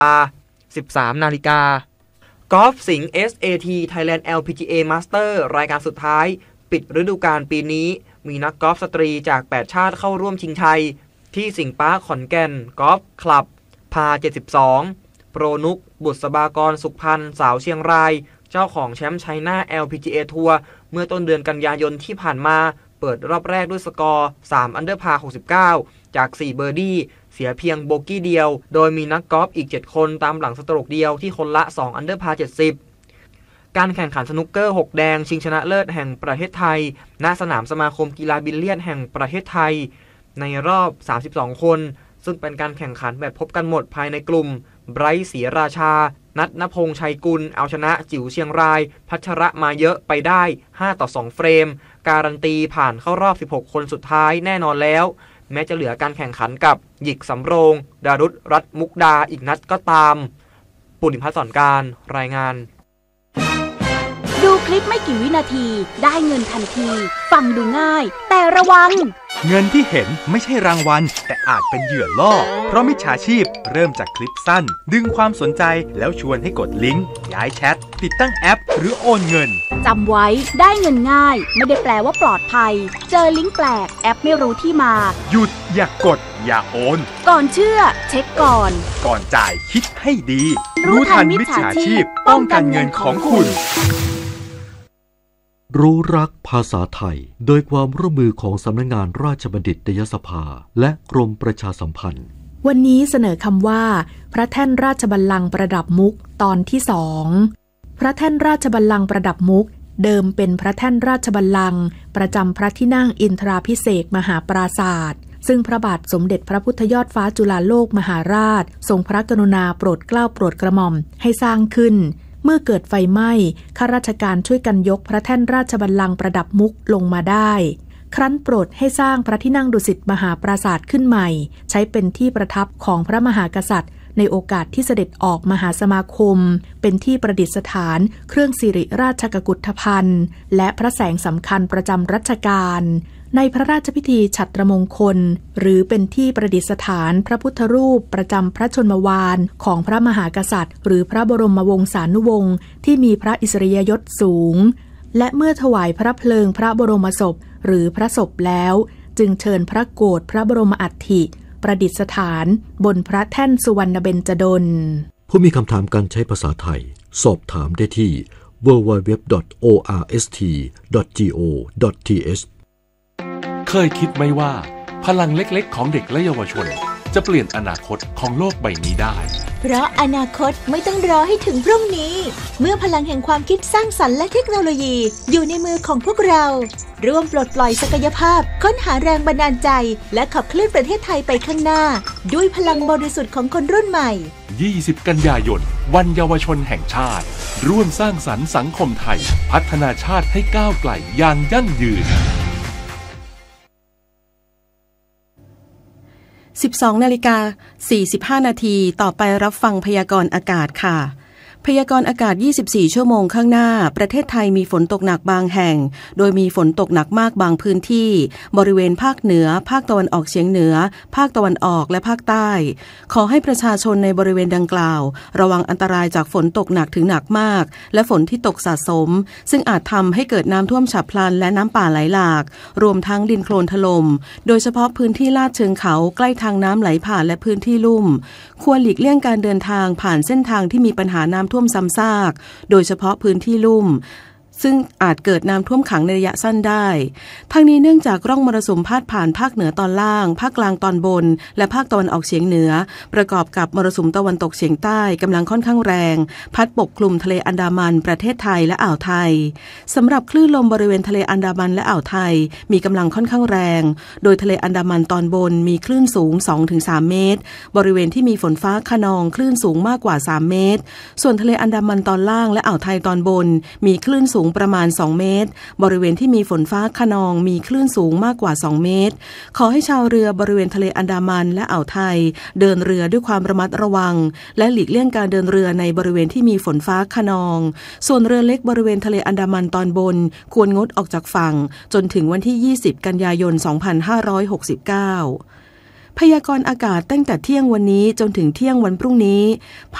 13 นาฬิกากอล์ฟสิงห์ SAT Thailand LPGA Master รายการสุดท้ายปิดฤดูกาลปีนี้มีนักกอล์ฟสตรีจาก 8 ชาติเข้าร่วมชิงชัยที่สิงห์ปาร์คขอนแก่นกอล์ฟคลับพา 72 โปรนุกบุษบากรสุขพันธ์สาวเชียงรายเจ้าของแชมป์ไชน่า LPGA ทัวร์เมื่อต้นเดือนกันยายนที่ผ่านมาเปิดรอบแรกด้วยสกอร์ 3 อันเดอร์พา 69 จาก 4 เบอร์ดี้เสียเพียงโบกี้เดียวโดยมีนักกอล์ฟอีก 7 คนตามหลังสโตรกเดียวที่คนละ 2 อันเดอร์พา 70 การแข่งขันสนุกเกอร์ 6 แดงชิงชนะเลิศแห่งประเทศไทยณสนามสมาคมกีฬาบิลเลียนแห่งประเทศไทยในรอบ 32 คนซึ่งเป็นการแข่งขันแบบพบกันหมดภายในกลุ่มไบรท์ศรีราชานัทณพงษ์ชัยกุลเอาชนะจิ๋วเชียงรายพัชระมาเยอะไปได้5-2 เฟรมการันตีผ่านเข้ารอบ 16 คนสุดท้ายแน่นอนแล้วแม้จะเหลือการแข่งขันกับหยิกสำโรงดารุษรัตน์มุกดาอีกนัดก็ตามปุณิพัฒน์สอนการรายงานดูคลิปไม่กี่วินาทีได้เงินทันทีฟังดูง่ายแต่ระวังเงินที่เห็นไม่ใช่รางวัลแต่อาจเป็นเหยื่อล่อเพราะมิจฉาชีพเริ่มจากคลิปสั้นดึงความสนใจแล้วชวนให้กดลิงก์ย้ายแชทติดตั้งแอปหรือโอนเงินจำไว้ได้เงินง่ายไม่ได้แปลว่าปลอดภัยเจอลิงก์แปลกแอปไม่รู้ที่มาหยุดอย่ากดอย่าโอนก่อนเชื่อเช็คก่อนจ่ายคิดให้ดีรู้ทันมิจฉาชีพป้องกันเงินของคุณรู้รักภาษาไทยโดยความร่วมมือของสำนักงานราชบัณฑิตยสภาและกรมประชาสัมพันธ์วันนี้เสนอคำว่าพระแท่นราชบัลลังก์ประดับมุกตอนที่2พระแท่นราชบัลลังก์ประดับมุกเดิมเป็นพระแท่นราชบัลลังก์ประจำพระที่นั่งอินทราภิเษกมหาปราศาสตร์ซึ่งพระบาทสมเด็จพระพุทธยอดฟ้าจุฬาโลกมหาราชทรงพระกรุณาโปรดเกล้าโปรดกระหม่อมให้สร้างขึ้นเมื่อเกิดไฟไหม้ข้าราชการช่วยกันยกพระแท่นราชบัลลังก์ประดับมุกลงมาได้ครั้นโปรดให้สร้างพระที่นั่งดุสิตมหาปราสาทขึ้นใหม่ใช้เป็นที่ประทับของพระมหากษัตริย์ในโอกาสที่เสด็จออกมหาสมาคมเป็นที่ประดิษฐานเครื่องสิริราชกุฏฑภัณฑ์และพระแสงสำคัญประจำรัชกาลในพระราชพิธีฉัตรมงคลหรือเป็นที่ประดิษฐานพระพุทธรูปประจำพระชนมวาลของพระมหากษัตริย์หรือพระบรมวงศานุวงศ์ที่มีพระอิสริยยศสูงและเมื่อถวายพระเพลิงพระบรมศพหรือพระศพแล้วจึงเชิญพระโกฐพระบรมอัฐิประดิษฐานบนพระแท่นสุวรรณเบญจดลผู้มีคำถามการใช้ภาษาไทยสอบถามได้ที่ www.orst.go.th เคยคิดไหมว่าพลังเล็กๆของเด็กและเยาวชนจะเปลี่ยนอนาคตของโลกใบนี้ได้เพราะอนาคตไม่ต้องรอให้ถึงพรุ่งนี้เมื่อพลังแห่งความคิดสร้างสรรค์และเทคโนโลยีอยู่ในมือของพวกเราร่วมปลดปล่อยศักยภาพค้นหาแรงบันดาลใจและขับเคลื่อนประเทศไทยไปข้างหน้าด้วยพลังบริสุทธิ์ของคนรุ่นใหม่ 20 กันยายนวันเยาวชนแห่งชาติร่วมสร้างสรรค์สังคมไทยพัฒนาชาติให้ก้าวไกลอย่างยั่งยืน 12:45 นาทีต่อไปรับฟังพยากรณ์อากาศค่ะพยากรณ์อากาศ24ชั่วโมงข้างหน้าประเทศไทยมีฝนตกหนักบางแห่งโดยมีฝนตกหนักมากบางพื้นที่บริเวณภาคเหนือภาคตะวันออกเฉียงเหนือภาคตะวันออกและภาคใต้ขอให้ประชาชนในบริเวณดังกล่าวระวังอันตรายจากฝนตกหนักถึงหนักมากและฝนที่ตกสะสมซึ่งอาจทำให้เกิดน้ำท่วมฉับพลันและน้ำป่าไหลหลากรวมทั้งดินโคลนถล่มโดยเฉพาะพื้นที่ลาดเชิงเขาใกล้ทางน้ำไหลผ่านและพื้นที่ลุ่มควรหลีกเลี่ยงการเดินทางผ่านเส้นทางที่มีปัญหาน้ำท่วมซ้ำซากโดยเฉพาะพื้นที่ลุ่มซึ่งอาจเกิดน้ำท่วมขังในระยะสั้นได้ทั้งนี้เนื่องจากร่องมรสุมพาดผ่านภาคเหนือตอนล่างภาคกลางตอนบนและภาคตะวันออกเฉียงเหนือประกอบกับมรสุมตะวันตกเฉียงใต้กำลังค่อนข้างแรงพัดปกคลุมทะเลอันดามันประเทศไทยและอ่าวไทยสำหรับคลื่นลมบริเวณทะเลอันดามันและอ่าวไทยมีกำลังค่อนข้างแรงโดยทะเลอันดามันตอนบนมีคลื่นสูง 2-3 เมตรบริเวณที่มีฝนฟ้าคะนองคลื่นสูงมากกว่า3เมตรส่วนทะเลอันดามันตอนล่างและอ่าวไทยตอนบนมีคลื่นสูงประมาณ2เมตรบริเวณที่มีฝนฟ้าคะนองมีคลื่นสูงมากกว่า2เมตรขอให้ชาวเรือบริเวณทะเลอันดามันและอ่าวไทยเดินเรือด้วยความระมัดระวังและหลีกเลี่ยงการเดินเรือในบริเวณที่มีฝนฟ้าคะนองส่วนเรือเล็กบริเวณทะเลอันดามันตอนบนควรงดออกจากฝั่งจนถึงวันที่20 กันยายน 2569 พยากรณ์อากาศตั้งแต่เที่ยงวันนี้จนถึงเที่ยงวันพรุ่งนี้